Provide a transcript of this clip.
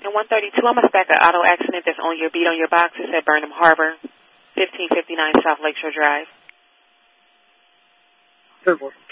And 132, I'm going to stack an auto accident that's on your beat on your box. It's at Burnham Harbor, 1559 South Lakeshore Drive. 10-4.